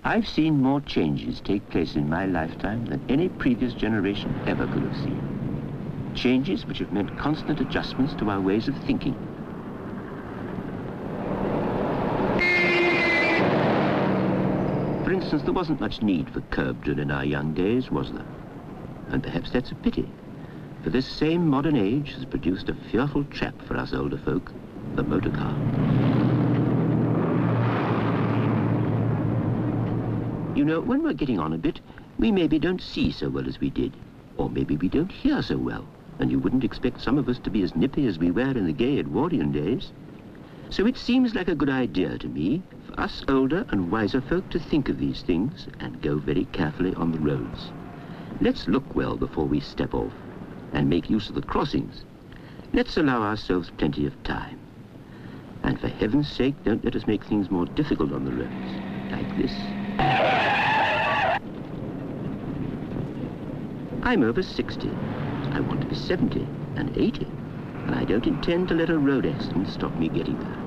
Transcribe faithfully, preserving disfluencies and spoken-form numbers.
I've seen more changes take place in my lifetime than any previous generation ever could have seen. Changes which have meant constant adjustments to our ways of thinking. For instance, there wasn't much need for curb drill in our young days, was there? And perhaps that's a pity, for this same modern age has produced a fearful trap for us older folk, the motor car. You know, when we're getting on a bit, we maybe don't see so well as we did, or maybe we don't hear so well, and you wouldn't expect some of us to be as nippy as we were in the gay Edwardian days. So it seems like a good idea to me for us older and wiser folk to think of these things and go very carefully on the roads. Let's look well before we step off and make use of the crossings. Let's allow ourselves plenty of time. And for heaven's sake, don't let us make things more difficult on the roads, like this. I'm over sixty. I want to be seventy and eighty, and I don't intend to let a road accident stop me getting there.